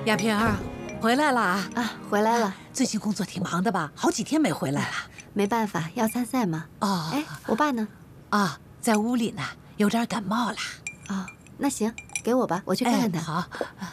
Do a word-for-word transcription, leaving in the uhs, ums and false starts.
亚萍儿，回来了啊！ 啊，回来了。 最近工作挺忙的吧？好几天没回来了。 没办法，要参赛嘛。 哦。 哎，我爸呢？ 啊，在屋里呢，有点感冒了。 哦，那行，给我吧，我去看看他。 哎、好。